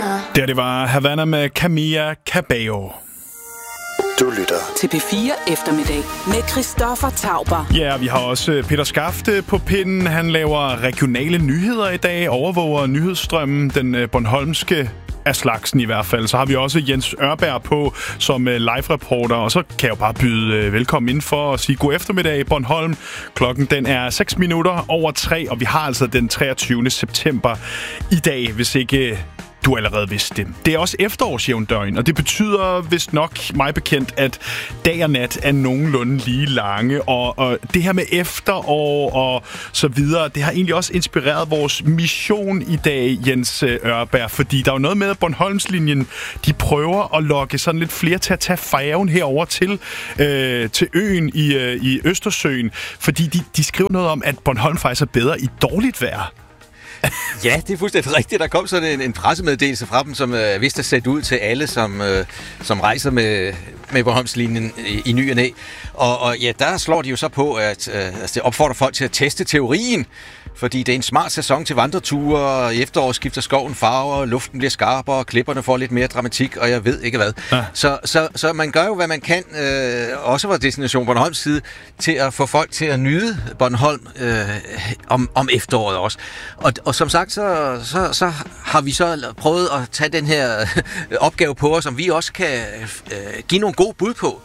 Det var Havana med Camilla Cabello. Du lytter til P4 Eftermiddag med Christoffer Tauber. Ja, vi har også Peter Skafte på pinden. Han laver regionale nyheder i dag, overvåger nyhedsstrømmen, den bornholmske af slagsen i hvert fald. Så har vi også Jens Ørberg på som live-reporter, og så kan jeg jo bare byde velkommen ind for at sige god eftermiddag Bornholm. Klokken den er 6:06, og vi har altså den 23. september i dag, hvis ikke du allerede vidste det. Det er også efterårsjævndøgn, og det betyder vist nok mig bekendt, at dag og nat er nogenlunde lige lange, og det her med efterår og så videre, det har egentlig også inspireret vores mission i dag, Jens Ørberg, fordi der er jo noget med, at Bornholmslinjen, de prøver at lokke sådan lidt flere til at tage færgen herover til øen i Østersøen, fordi de skriver noget om, at Bornholm faktisk er bedre i dårligt vejr. Ja, det er fuldstændig rigtigt. Der kom sådan en pressemeddelelse fra dem, som vist er sendt ud til alle, som rejser med Bornholmslinjen i ny og næ. Og ja, der slår de jo så på, at det opfordrer folk til at teste teorien, fordi det er en smart sæson til vandreture, i efteråret skifter skoven farver, luften bliver skarpere, klipperne får lidt mere dramatik, og jeg ved ikke hvad. Ja. Så man gør jo, hvad man kan, også fra Destination Bornholms side, til at få folk til at nyde Bornholm om efteråret også. Og som sagt, så har vi så prøvet at tage den her opgave på os, som vi også kan give nogle gode bud på,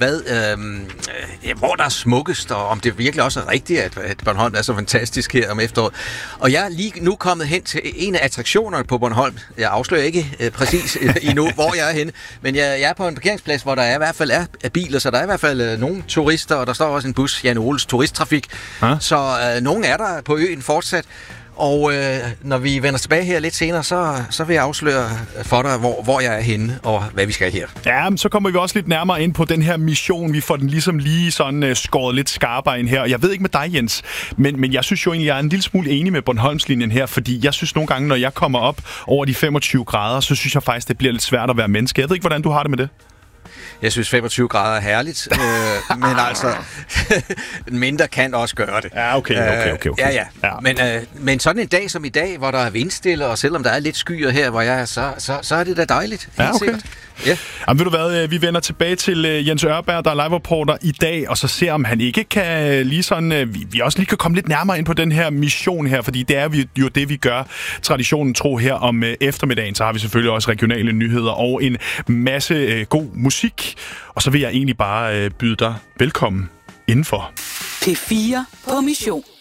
hvor der er smukkest, og om det virkelig også er rigtigt, at Bornholm er så fantastisk her om efteråret. Og jeg er lige nu kommet hen til en af attraktionerne på Bornholm. Jeg afslører ikke præcis endnu, hvor jeg er henne, men jeg er på en parkeringsplads, hvor der i hvert fald er biler, så der er i hvert fald nogle turister, og der står også en bus, Jan Oles turisttrafik. Så nogen er der på øen fortsat. Og når vi vender tilbage her lidt senere, så vil jeg afsløre for dig, hvor jeg er henne, og hvad vi skal her. Ja, men så kommer vi også lidt nærmere ind på den her mission. Vi får den ligesom lige sådan skåret lidt skarpere ind her. Jeg ved ikke med dig, Jens, men jeg synes jo egentlig, jeg er en lille smule enig med Bornholmslinjen her, fordi jeg synes nogle gange, når jeg kommer op over de 25 grader, så synes jeg faktisk, det bliver lidt svært at være menneske. Jeg ved ikke, hvordan du har det med det. Jeg synes 25 grader er herligt, men altså, mindre kan også gøre det. Ja, okay. Ja. Men sådan en dag som i dag, hvor der er vindstille, og selvom der er lidt skyer her, hvor jeg er, så er det da dejligt. Ja, okay. Ja. Jamen, ved du hvad, vi vender tilbage til Jens Ørberg, der er live-reporter i dag, og så ser om han ikke kan lige sådan, vi også lige kan komme lidt nærmere ind på den her mission her, fordi det er jo det, vi gør traditionen tro her om eftermiddagen. Så har vi selvfølgelig også regionale nyheder og en masse god musik, og så vil jeg egentlig bare byde dig velkommen indenfor. P4 på mission.